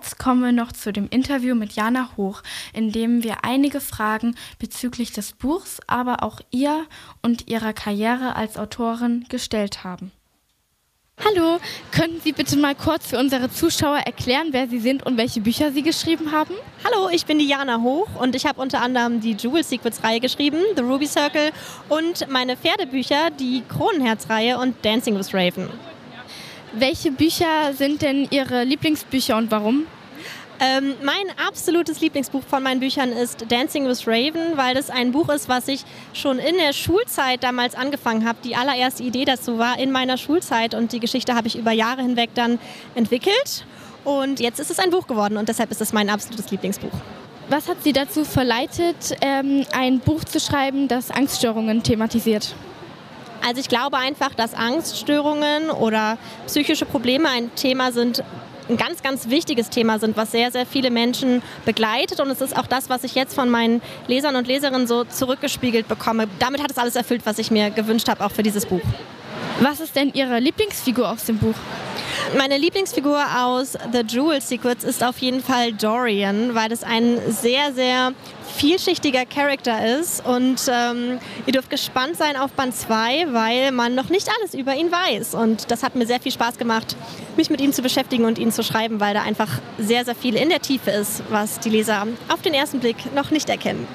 jetzt kommen wir noch zu dem Interview mit Jana Hoch, in dem wir einige Fragen bezüglich des Buchs, aber auch ihr und ihrer Karriere als Autorin gestellt haben. Hallo, können Sie bitte mal kurz für unsere Zuschauer erklären, wer Sie sind und welche Bücher Sie geschrieben haben? Hallo, ich bin die Jana Hoch und ich habe unter anderem die Jewel Secrets-Reihe geschrieben, The Ruby Circle und meine Pferdebücher, die Kronenherz-Reihe und Dancing with Raven. Welche Bücher sind denn Ihre Lieblingsbücher und warum? Mein absolutes Lieblingsbuch von meinen Büchern ist Dancing with Raven, weil das ein Buch ist, was ich schon in der Schulzeit damals angefangen habe. Die allererste Idee dazu war in meiner Schulzeit und die Geschichte habe ich über Jahre hinweg dann entwickelt. Und jetzt ist es ein Buch geworden und deshalb ist es mein absolutes Lieblingsbuch. Was hat Sie dazu verleitet, ein Buch zu schreiben, das Angststörungen thematisiert? Also ich glaube einfach, dass Angststörungen oder psychische Probleme ein ganz, ganz wichtiges Thema sind, was sehr, sehr viele Menschen begleitet. Und es ist auch das, was ich jetzt von meinen Lesern und Leserinnen so zurückgespiegelt bekomme. Damit hat es alles erfüllt, was ich mir gewünscht habe, auch für dieses Buch. Was ist denn Ihre Lieblingsfigur aus dem Buch? Meine Lieblingsfigur aus The Jewel Secrets ist auf jeden Fall Dorian, weil das ein sehr, sehr vielschichtiger Charakter ist. Und ihr dürft gespannt sein auf Band 2, weil man noch nicht alles über ihn weiß. Und das hat mir sehr viel Spaß gemacht, mich mit ihm zu beschäftigen und ihn zu schreiben, weil da einfach sehr, sehr viel in der Tiefe ist, was die Leser auf den ersten Blick noch nicht erkennen.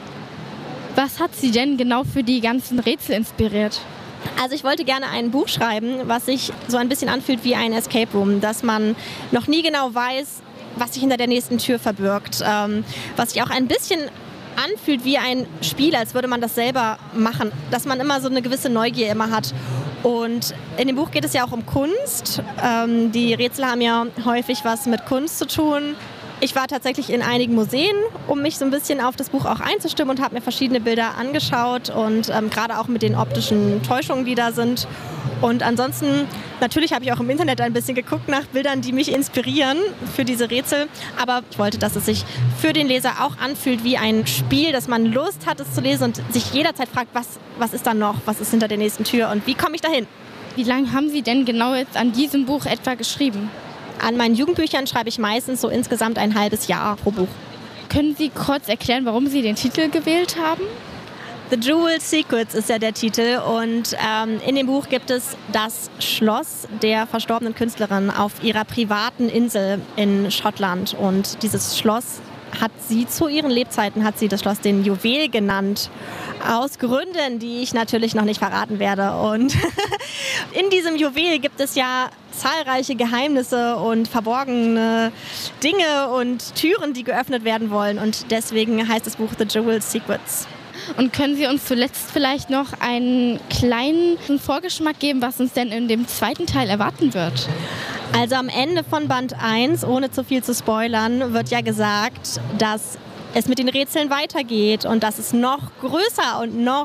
Was hat Sie denn genau für die ganzen Rätsel inspiriert? Also ich wollte gerne ein Buch schreiben, was sich so ein bisschen anfühlt wie ein Escape Room, dass man noch nie genau weiß, was sich hinter der nächsten Tür verbirgt, was sich auch ein bisschen anfühlt wie ein Spiel, als würde man das selber machen, dass man immer so eine gewisse Neugier immer hat. Und in dem Buch geht es ja auch um Kunst. Die Rätsel haben ja häufig was mit Kunst zu tun. Ich war tatsächlich in einigen Museen, um mich so ein bisschen auf das Buch auch einzustimmen und habe mir verschiedene Bilder angeschaut und gerade auch mit den optischen Täuschungen, die da sind. Und ansonsten, natürlich habe ich auch im Internet ein bisschen geguckt nach Bildern, die mich inspirieren für diese Rätsel. Aber ich wollte, dass es sich für den Leser auch anfühlt wie ein Spiel, dass man Lust hat, es zu lesen und sich jederzeit fragt, was ist da noch, was ist hinter der nächsten Tür und wie komme ich dahin? Wie lange haben Sie denn genau jetzt an diesem Buch etwa geschrieben? An meinen Jugendbüchern schreibe ich meistens so insgesamt ein halbes Jahr pro Buch. Können Sie kurz erklären, warum Sie den Titel gewählt haben? The Jewel Secrets ist ja der Titel und in dem Buch gibt es das Schloss der verstorbenen Künstlerin auf ihrer privaten Insel in Schottland. Und dieses Schloss hat sie zu ihren Lebzeiten, hat sie das Schloss den Juwel genannt. Aus Gründen, die ich natürlich noch nicht verraten werde. Und in diesem Juwel gibt es ja zahlreiche Geheimnisse und verborgene Dinge und Türen, die geöffnet werden wollen. Und deswegen heißt das Buch The Jewel Secrets. Und können Sie uns zuletzt vielleicht noch einen kleinen Vorgeschmack geben, was uns denn in dem zweiten Teil erwarten wird? Also am Ende von Band 1, ohne zu viel zu spoilern, wird ja gesagt, dass es mit den Rätseln weitergeht und dass es noch größer und noch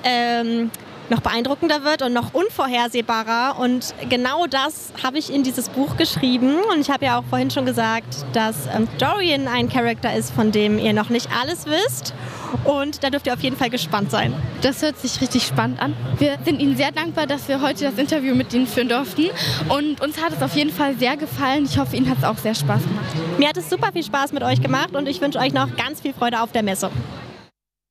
beeindruckender wird und noch unvorhersehbarer. Und genau das habe ich in dieses Buch geschrieben. Und ich habe ja auch vorhin schon gesagt, dass Dorian ein Charakter ist, von dem ihr noch nicht alles wisst. Und da dürft ihr auf jeden Fall gespannt sein. Das hört sich richtig spannend an. Wir sind Ihnen sehr dankbar, dass wir heute das Interview mit Ihnen führen durften. Und uns hat es auf jeden Fall sehr gefallen. Ich hoffe, Ihnen hat es auch sehr Spaß gemacht. Mir hat es super viel Spaß mit euch gemacht und ich wünsche euch noch ganz viel Freude auf der Messe.